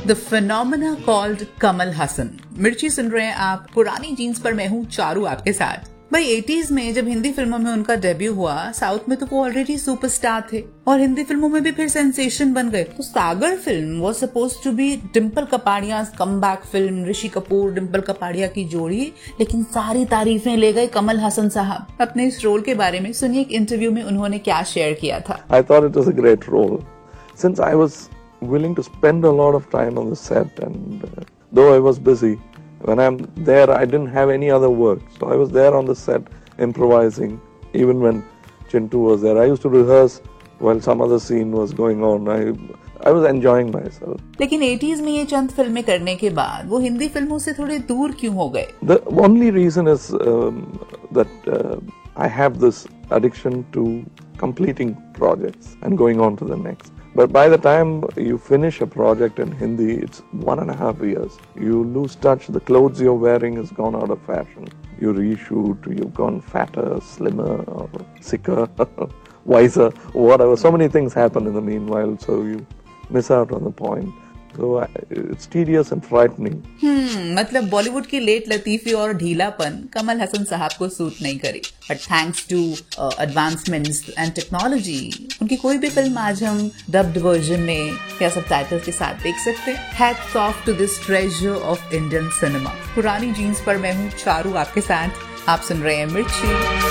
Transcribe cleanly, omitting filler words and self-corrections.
The phenomena called Kamal Haasan. मिर्ची सुन रहे हैं आप, पुरानी जीन्स पर मैं हूँ चारू आपके साथ। भाई 80s में जब हिंदी फिल्मों में उनका डेब्यू हुआ, साउथ में तो वो ऑलरेडी सुपरस्टार थे और हिंदी फिल्मों में भी फिर सेंसेशन बन गए। तो सागर film was supposed to be Dimple Kapadia comeback film, Rishi Kapoor Dimple Kapadia की जोड़ी, लेकिन सारी तारीफें ले गए कमल हसन साहब। अपने इस रोल के बारे में सुनिए एक इंटरव्यू में उन्होंने क्या शेयर किया था। I thought it was a great role since I was willing to spend a lot of time on the set, and though I was busy, when I'm there I didn't have any other work, so I was there on the set improvising. Even when Chintu was there, I used to rehearse while some other scene was going on. I was enjoying myself. लेकिन 80s में ये चंद फिल्में करने के बाद वो हिंदी फिल्मों से थोड़े दूर क्यों हो गए? The only reason is that I have this addiction to completing projects and going on to the next. But by the time you finish a project in Hindi, it's 1.5 years. You lose touch. The clothes you're wearing has gone out of fashion. You reshoot, you've gone fatter, slimmer, or sicker, wiser, whatever. So many things happen in the meanwhile, so you miss out on the point. So it's tedious and frightening. मतलब बॉलीवुड की late लतीफी और ढीलापन कमल हसन साहब को suit नहीं करी। But thanks to advancements and technology उनकी कोई भी फिल्म आज हम डब्ड वर्जन में या सबटाइटल्स के साथ देख सकते हैं। Hats off to this treasure of Indian cinema. पुरानी जीन्स पर मैं हूँ चारू आपके साथ। आप सुन रहे हैं मिर्ची।